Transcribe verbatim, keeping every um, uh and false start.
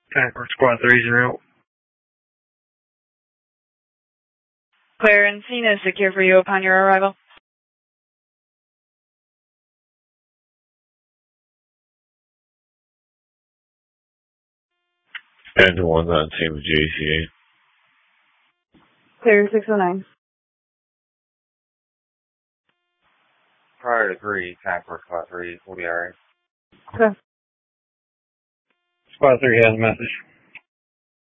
Concord Squad three's en route. Clear and scene is secure for you upon your arrival. And the one's on team with J C A. Clear six oh nine. Prior to three, Concord Squad three will be alright. Okay. Squad three has a message.